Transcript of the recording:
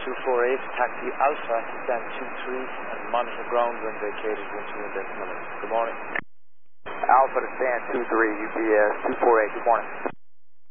248, taxi Alpha, descend 23 and monitor ground when vacated 12.1 minutes. Good morning. Alpha to stand 23, UPS 248, good morning.